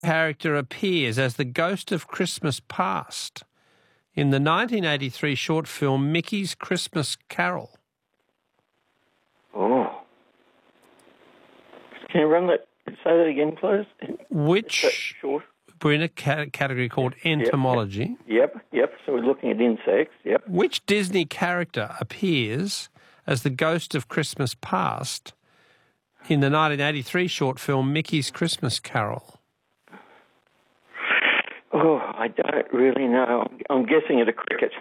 character appears as the ghost of Christmas past in the 1983 short film Mickey's Christmas Carol? Oh. Can you run that? Say that again, please. Which, short? We're in a category called entomology. Yep. So we're looking at insects, yep. Which Disney character appears as the ghost of Christmas past in the 1983 short film Mickey's Christmas Carol? Oh, I don't really know. I'm guessing at a cricket.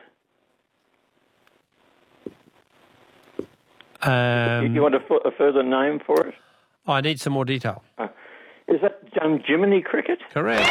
You want a further name for it? I need some more detail. Is that Jiminy Cricket? Correct.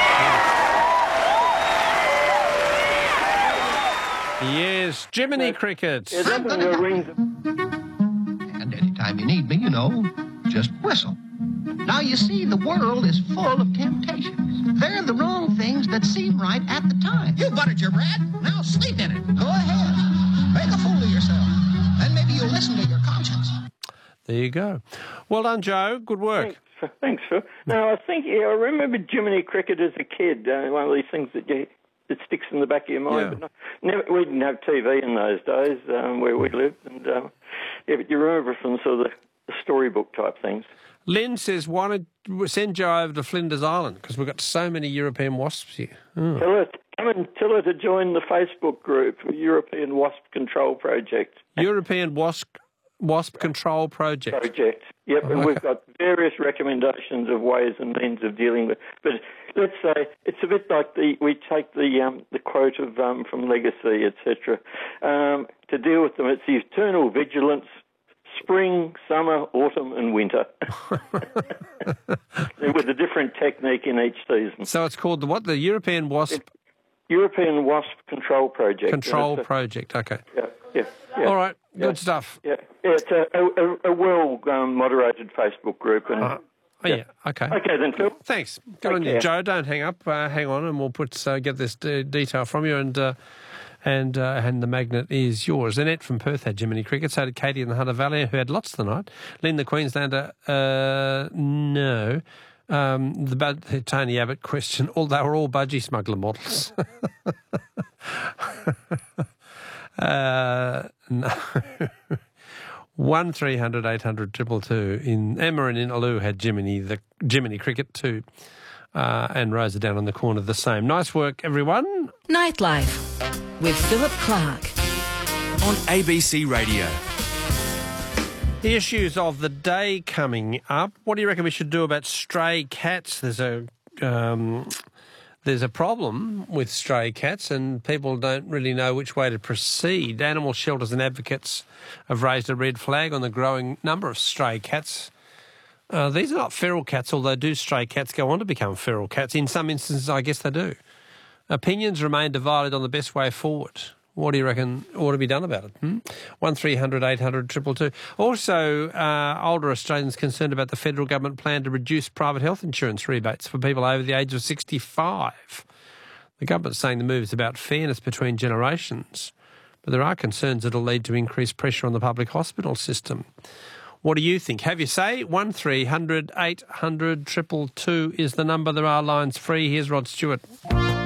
Yes, Jiminy Cricket. Yeah, that's when it rings. And anytime you need me, just whistle. Now, you see, the world is full of temptations. They're the wrong things that seem right at the time. You buttered your bread. Now sleep in it. Go ahead. Make a fool of yourself. Then maybe you'll listen to your conscience. There you go. Well done, Joe. Good work. Thanks, Phil. No, I remember Jiminy Cricket as a kid. One of these things that sticks in the back of your mind. Yeah. But we didn't have TV in those days where we lived. And but you remember from sort of the storybook type things. Lynn says, why don't send Joe over to Flinders Island because we've got so many European wasps here. Oh. Tell her to join the Facebook group, European Wasp Control Project. European Wasp Control Project. Yep, and we've got various recommendations of ways and means of dealing with. But let's say it's a bit like we take the quote of from Legacy, etc. To deal with them, it's the eternal vigilance. Spring, summer, autumn and winter. With a different technique in each season. So it's called the European Wasp... European Wasp Control Project. Project, okay. Yeah. All right, good stuff. Yeah, it's a well-moderated Facebook group. And, okay. Okay then, Phil. Thanks. Good on you. Joe, don't hang up. Hang on and we'll get this detail from you and the magnet is yours. Annette from Perth had Jiminy Cricket, so did Katie in the Hunter Valley, who had lots tonight. Lynn the Queenslander, no. The Tony Abbott question, they were all budgie smuggler models. No. 1300 800 222 in Emma and Inaloo had Jiminy Cricket too. And Rosa down on the corner the same. Nice work, everyone. Nightlife with Philip Clark on ABC Radio. The issues of the day coming up. What do you reckon we should do about stray cats? There's a problem with stray cats and people don't really know which way to proceed. Animal shelters and advocates have raised a red flag on the growing number of stray cats. These are not feral cats, although do stray cats go on to become feral cats? In some instances, I guess they do. Opinions remain divided on the best way forward. What do you reckon ought to be done about it? 1300 800 222. Also, older Australians concerned about the federal government plan to reduce private health insurance rebates for people over the age of 65. The government's saying the move is about fairness between generations, but there are concerns that it'll lead to increased pressure on the public hospital system. What do you think? Have your say. 1300 800 222 is the number. There are lines free. Here's Rod Stewart.